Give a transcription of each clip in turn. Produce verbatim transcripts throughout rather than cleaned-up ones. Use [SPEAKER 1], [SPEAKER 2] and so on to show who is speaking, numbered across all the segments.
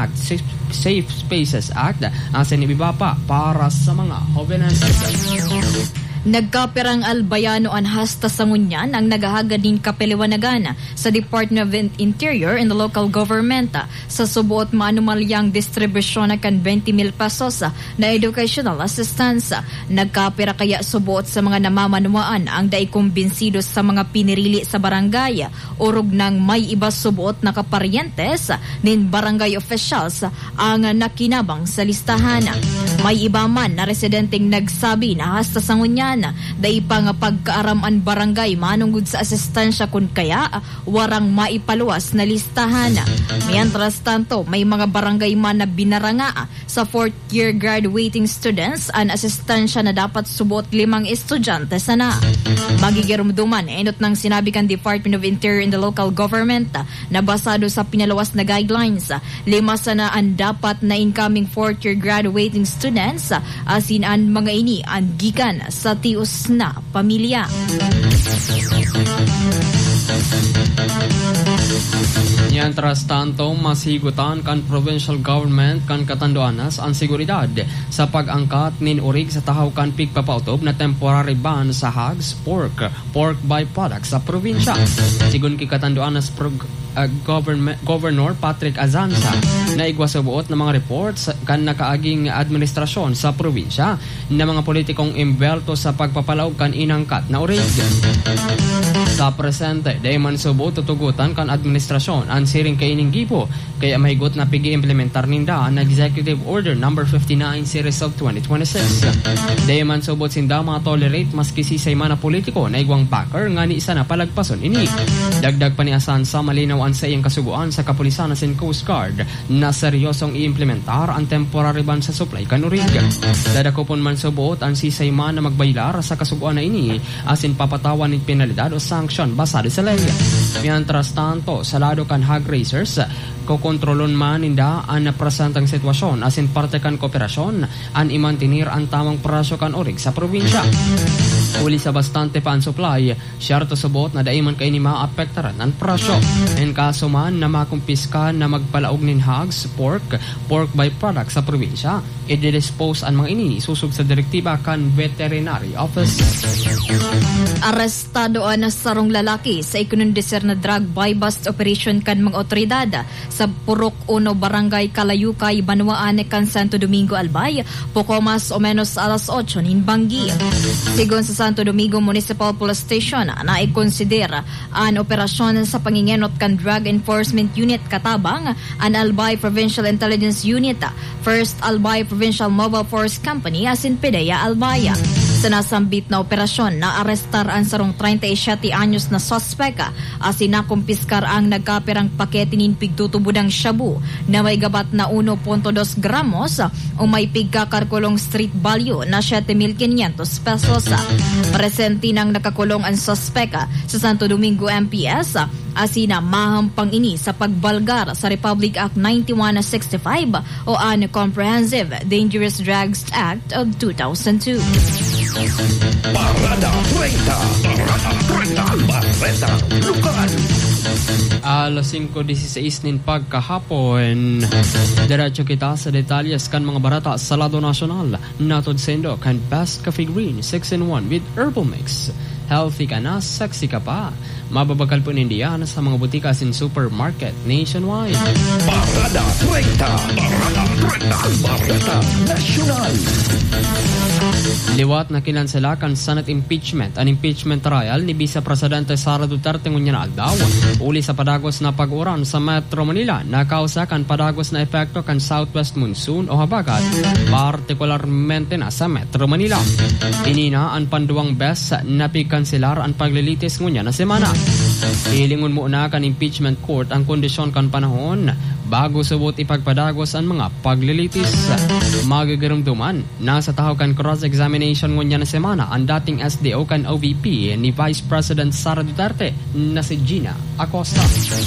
[SPEAKER 1] Act, Safe, Safe Spaces Act, ang sinibiba pa para sa mga jóvenes.
[SPEAKER 2] Nagkaperang albayano an hasta sa ngunyan ang nagahagad din kapeliwanagan sa Department of Interior and the local government sa subuot maanumalyang distribusyon kan twenty mil pesos na educational assistance. Nagkapera kaya subuot sa mga namamanuaan ang daikumbinsido sa mga pinirili sa barangay urog ng may iba subuot na kaparyentes nin barangay officials ang nakinabang sa listahan. May iba man na residenteng nagsabi na hasta sa ngunyan dahil pa nga pagkaaraman barangay manunggod sa asistansya kun kaya warang maipaluwas na listahan. Mientras tanto, may mga barangay man na binaranga sa fourth year graduating students ang asistansya na dapat subuot limang estudyante sana. Magigirumduman, enot ng sinabi kan Department of Interior and the local government na basado sa pinaluwas na guidelines, lima sana ang dapat na incoming fourth year graduating students asin ang mga ini ang gikan sa tius na pamilya.
[SPEAKER 1] Mientras tanto, masigutan kan provincial government kan Catanduanes ang seguridad sa pag-angkat nin urig sa tahaw kan pigpapautob na temporary ban sa hogs, pork, pork byproducts sa probinsya. Sigun ki Catanduanes prog- uh, government, Governor Patrick Azanza na igwasubuot ng mga reports kan nakaaging administrasyon sa probinsya na mga politikong imbelto sa pagpapalaog kan inangkat na urig. Sa presente, day man subo tutugutan kan administrasyon ang siring kaining gipo kaya mahigot na pigi-implementar ninda ang Executive Order number fifty-nine series of twenty twenty-six. Day man subot sinda mga tolerate maski sisay man na politiko na igwang backer nga ni isa na palagpason ini. Dagdag pa ni Asan sa malinawan sa iyang kasuguan sa Kapulisan and Coast Guard na seryosong i-implementar ang temporary ban sa supply kanurig. Dadakopon man subuot ang sisay man na magbaylar sa kasuguan na ini asin papatawan ng penalidad o sanction basado sa ley. Mientras tanto, sa lado kan hog raisers, kokontrolon man ninda ang napresentang sitwasyon asin parte kan kooperasyon an imantinir ang tamang presyo kan orig sa probinsya. Uli sa bastante pa ang supply, syarto subot na daiman kay ni maapektaran ang presyo. En kaso man na makumpiska na magpalaog nin hogs, pork, pork byproducts sa probinsya, i-dispose ang mga ini susug sa direktiba kan veterinary office.
[SPEAKER 2] Arestado ang sarong lalaki sa ikunundiser na drug buy-bust operation kan mga otoridad sa Purok Uno Barangay Kalayukay, Banwaan kan Santo Domingo Albay, poco mas o menos alas otso nin Banggi. Sigon sa Santo Domingo Municipal Police Station na ikonsidera ang operasyon sa pangingenot kan Drug Enforcement Unit katabang ang Albay Provincial Intelligence Unit, First Albay Provincial Mobile Force Company asin PDEA Albay. Sa nasambit na operasyon na arestar ang sarong thirty-seven anyos na sospeka asin nakumpiskar ang nagkaperang pakete nin pigtutubudang shabu na may gabat na one point two gramos o may pigkakarkulong street value na seven mil quinientos pesos. Presente nang nakakulong ang sospeka sa Santo Domingo M P S asina mahampang ini sa pagbalgar sa Republic Act ninety-one sixty-five o ang Comprehensive Dangerous Drugs Act of two thousand two.
[SPEAKER 3] Parada treinta, Parada treinta, Barreta Lokal.
[SPEAKER 1] Alas five sixteen nin pagkahapon. Diretso kita sa detalyes kan mga barata sa lado nasyonal. Natod sendo kan Best Coffee Green six in one with herbal mix. Healthy ka na, sexy ka pa. Mababakal po nindiyan sa mga butika sin supermarket nationwide.
[SPEAKER 3] Parada treinta, Parada treinta, Barreta Nacional.
[SPEAKER 1] Liwat na kinansalakan Senate impeachment ang impeachment trial ni Vice Presidente Sara Duterte ngunyan aldaw. Uli sa padagos na pag-uran sa Metro Manila na kausakan padagos na epekto kan southwest monsoon o habagat, partikularmente na sa Metro Manila. Inina ang panduang bes na pigkanselar ang paglilitis ngunyan na semana. Hilingon muna kan impeachment court ang kondisyon kan panahon bago subot ipagpadagos ang mga paglilitis. Magigirumduman na sa tahaw kan cross-examination ngunyan na semana ang dating S D O kan O V P ni Vice President Sara Duterte na si Gina Acosta.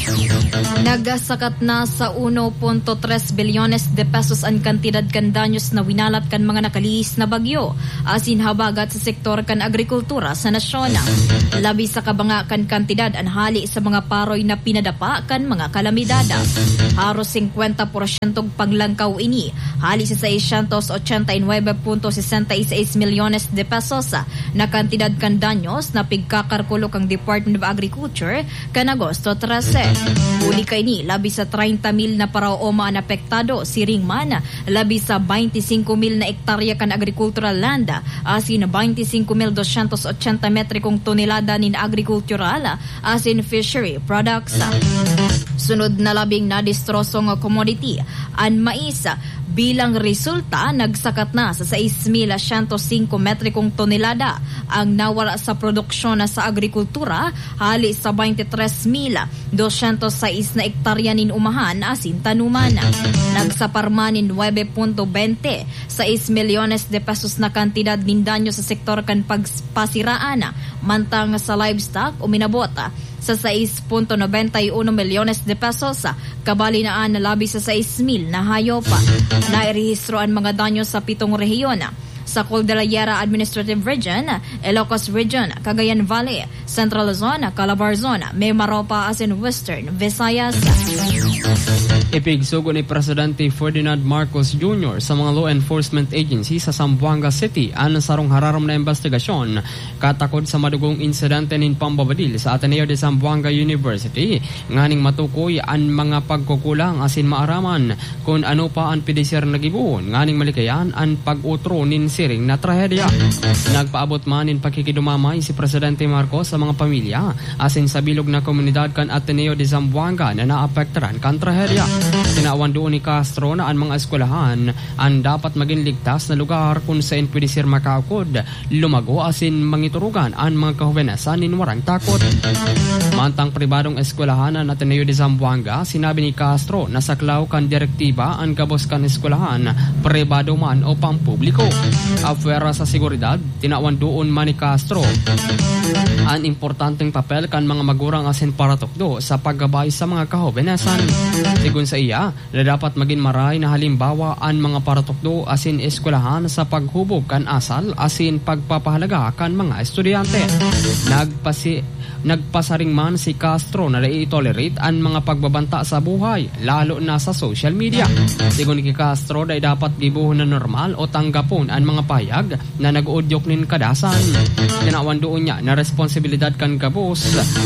[SPEAKER 2] Nagasakat na sa one point three bilyones de pesos ang kantidad kan danyos na winalat kan mga nakalihis na bagyo asin habagat sa sektor kan agrikultura sa nasyon. Labi sa kabanga kan kantidad ang hali sa mga paroy na pinadapa kan mga kalamidada. aro fifty percent paglangkaw ini hali sa seiscientos ochenta y nueve punto sesenta y seis milyones de pesos na kantidad kan danyos na pigkakarkulo kang Department of Agriculture kan Agosto thirteen. Uli ka ini labi sa thirty mil na paraoma na apektado siring man labi sa twenty-five mil na ektarya kan agricultural land asin twenty-five mil doscientos ochenta metrikong tonelada nin agricultural asin fishery products. Sunod na labing na distrosong commodity ang mais bilang resulta nagsakat na sa six mil one hundred five metrikong tonelada ang nawala sa produksyon na sa agrikultura hali sa twenty-three mil two hundred six na ektarya nin umahan asin tanuman. Nagsaparma nin nine punto twenty six milyones de pesos na kantidad nin danyo sa sektor kan pagpasiraan mantang sa livestock uminabot sa six punto ninety-one milyones de pesos kabali naan na labi sa six mil na hayop. Nairehistro ang mga danyo sa pitong rehiyon sa Cordillera Administrative Region, Ilocos Region, Cagayan Valley, Central Luzon, Calabar Zone, Mimaropa as in Western Visayas.
[SPEAKER 1] Ipigsugo ni Presidente Ferdinand Marcos Junior sa mga law enforcement agency sa Zamboanga City ang sarong hararom na investigasyon katakod sa madugong insidente nin pambabadil sa Ateneo de Zamboanga University nganing matukoy ang mga pagkukulang asin maaraman kung ano pa ang pedisir nagibuhon nganing malikayan ang pag-utro nin siring na trahedya. Nagpaabot man nin pakikidumamay si Presidente Marcos sa mga pamilya asin sa bilog na komunidad kan Ateneo de Zamboanga na naapektaran kan trahedya. Tinawan doon ni Castro na ang mga eskwelahan ang dapat maging ligtas na lugar kung saan pwede sir makaukod, lumago asin mangiturugan ang mga kahuvenasan nin warang takot. Mantang pribadong eskwelahan ang Ateneo de Zamboanga, sinabi ni Castro na saklaw kan direktiba ang gabos kan eskwelahan, pribado man o pampubliko. Afuera sa seguridad, tinawan doon man ni Castro ang importanteng papel kan mga magurang asin paratokdo sa paggabay sa mga kahuvenasan. Sigun sa iya, na dapat maging maray na halimbawa ang mga paratokdo asin eskwelahan sa paghubog kan asal asin pagpapahalaga kan mga estudyante. Nagpasi Nagpasaring man si Castro na i-tolerate ang mga pagbabanta sa buhay, lalo na sa social media. Sigun ni Castro ay dapat gibuhon na normal o tanggapon ang mga payag na nag-udyok nin kadasan. Tinawan doon niya na responsibilidad kan gabos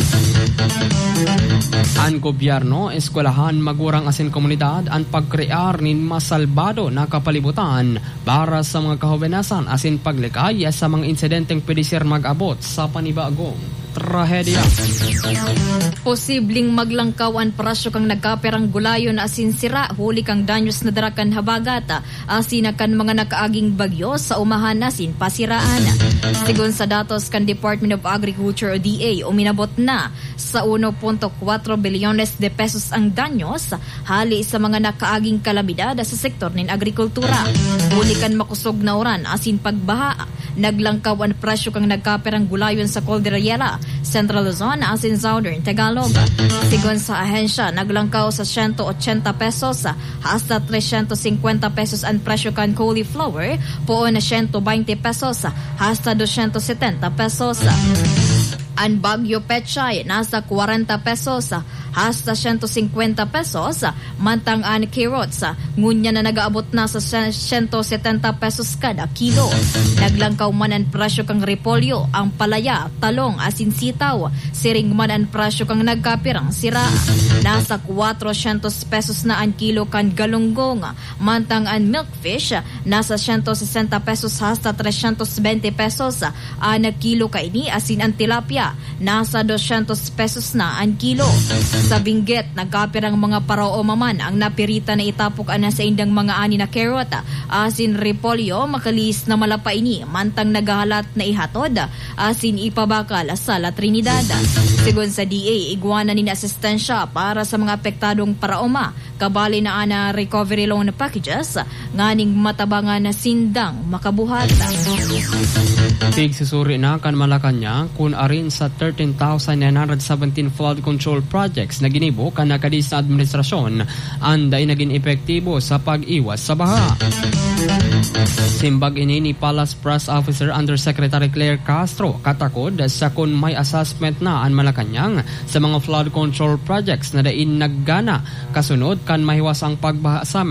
[SPEAKER 1] ang gobyerno, eskwelahan, magurang asin komunidad ang pagkrear nin masalbado na kapalibutan para sa mga kahuvenasan asin paglikay sa mga insidenteng pwede sir mag-abot sa panibagong trahedya.
[SPEAKER 2] Posibleng maglangkaw ang parasyo kang nagkaperang gulayon asin sira huli kang danyos na darakan habagata asin kan mga nakaaging bagyo sa umahan asin pasiraan. Sigun sa datos kan Department of Agriculture o D A, uminabot na sa one punto four bilyones de pesos ang danyos hali sa mga nakaaging kalamidad sa sektor nin agrikultura. Huli kan makusog na oran asin pagbaha. Naglangkaw ang presyo kang nagkaperang gulayon sa Cordillera, Central Luzon asin Southern Tagalog. Sigun sa ahensya, naglangkaw sa one hundred eighty pesos hasta three hundred fifty pesos ang presyo kan cauliflower, poon na one hundred twenty pesos hasta two hundred seventy pesos. Ang Bagyo Pechay nasa forty pesos hasta one hundred fifty pesos, mantang ang carrots ngunya na nagaabot na sa one hundred seventy pesos kada kilo. Naglangkaw man ang presyo kang repolyo, ang palaya, talong, asin sitaw, siring man ang presyo kang nagkapirang sira. Nasa four hundred pesos na ang kilo kan galunggong, mantang ang milkfish nasa one hundred sixty pesos hasta three hundred twenty pesos ang kilo kaini, asin ang tilapia nasa two hundred pesos na ang kilo. Sa Benguet, nagkapirang mga parao maman ang napirita na itapok ana sa indang mga ani na carrot, asin repolyo, makalis na malapa ini, mantang nagahalat na ihatod, asin ipabakal sa La Trinidad. Sigun sa D A, iguana ni asistensya para sa mga apektadong paraoma, kabali na ana recovery loan packages, nganing matabangan na sindang makabuhat.
[SPEAKER 1] Tig susuri na kan Malacanang kung arin sa thirteen thousand nine hundred seventeen flood control projects projects na ginibo kan nakadis na administrasyon anday naging epektibo sa pag-iwas sa baha. Simbag ini ni Palace Press Officer Undersecretary Claire Castro katakod sa kung may assessment na ang Malacanang sa mga flood control projects na dain naggana kasunod kan mahiwas ang pagbaha sa